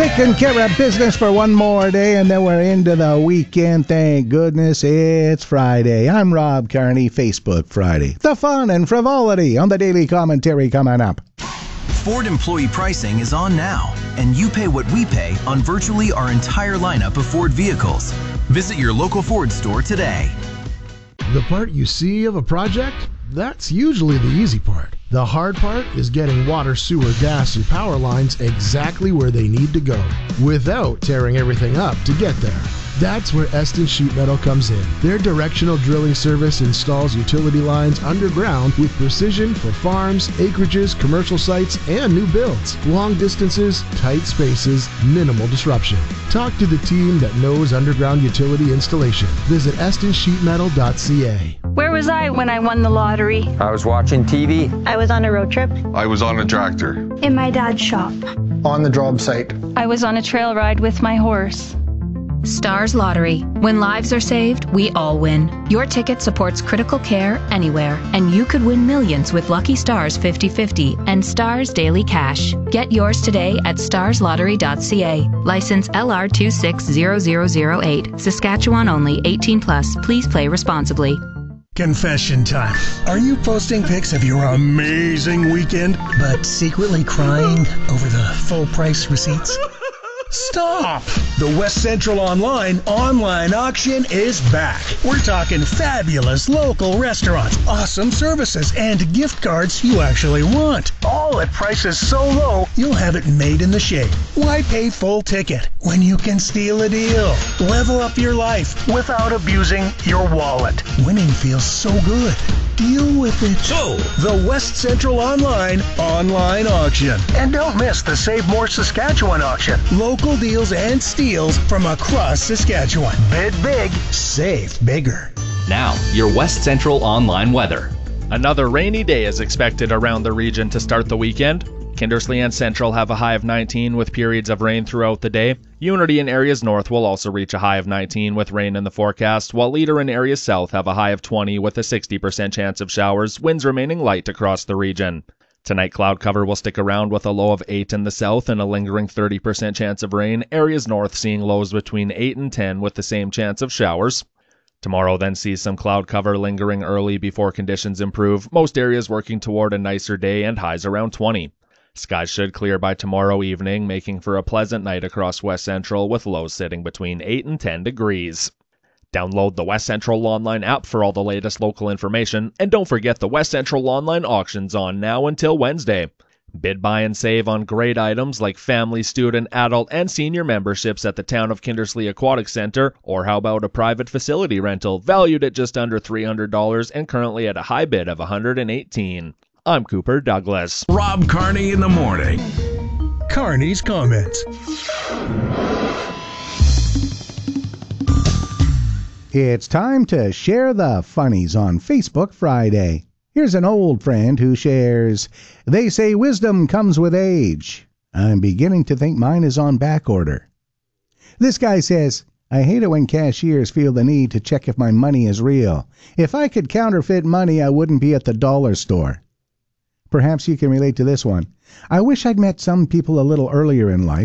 Taking care of business for one more day, and then we're into the weekend. Thank goodness it's Friday. I'm Rob Carney, Facebook Friday. The fun and frivolity on the Daily Commentary coming up. Ford employee pricing is on now, and you pay what we pay on virtually our entire lineup of Ford vehicles. Visit your local Ford store today. The part you see of a project? That's usually the easy part. The hard part is getting water, sewer, gas, and power lines exactly where they need to go, without tearing everything up to get there. That's where Eston Sheet Metal comes in. Their directional drilling service installs utility lines underground with precision for farms, acreages, commercial sites, and new builds. Long distances, tight spaces, minimal disruption. Talk to the team that knows underground utility installation. Visit estonsheetmetal.ca. Where was I when I won the lottery? I was watching TV. I was on a road trip. I was on a tractor. In my dad's shop. On the job site. I was on a trail ride with my horse. Stars Lottery. When lives are saved, we all win. Your ticket supports critical care anywhere, and you could win millions with Lucky Stars 50/50 and Stars Daily Cash. Get yours today at starslottery.ca. License LR 260008. Saskatchewan only. 18+. Please play responsibly. Confession time. Are you posting pics of your amazing weekend, but secretly crying over the full price receipts? Stop! The West Central online auction is back. We're talking fabulous local restaurants, awesome services, and gift cards you actually want. All at prices so low, you'll have it made in the shade. Why pay full ticket when you can steal a deal? Level up your life without abusing your wallet. Winning feels so good. Deal with it. So, the West Central online auction. And don't miss the Save More Saskatchewan auction. Local deals and steals from across Saskatchewan. Bid big, save bigger. Now, your West Central online weather. Another rainy day is expected around the region to start the weekend. Kindersley and Central have a high of 19 with periods of rain throughout the day. Unity and areas north will also reach a high of 19 with rain in the forecast, while Leader and areas south have a high of 20 with a 60% chance of showers, winds remaining light across the region. Tonight, cloud cover will stick around with a low of 8 in the south and a lingering 30% chance of rain. Areas north seeing lows between 8 and 10 with the same chance of showers. Tomorrow then sees some cloud cover lingering early before conditions improve, most areas working toward a nicer day and highs around 20. Skies should clear by tomorrow evening, making for a pleasant night across West Central with lows sitting between 8 and 10 degrees. Download the West Central Online app for all the latest local information, and don't forget the West Central Online auction's on now until Wednesday. Bid, buy, and save on great items like family, student, adult, and senior memberships at the Town of Kindersley Aquatic Center, or how about a private facility rental valued at just under $300 and currently at a high bid of $118. I'm Cooper Douglas. Rob Carney in the morning. Carney's Comments. It's time to share the funnies on Facebook Friday. Here's an old friend who shares, "They say wisdom comes with age. I'm beginning to think mine is on back order." This guy says, "I hate it when cashiers feel the need to check if my money is real. If I could counterfeit money, I wouldn't be at the dollar store." Perhaps you can relate to this one. "I wish I'd met some people a little earlier in life.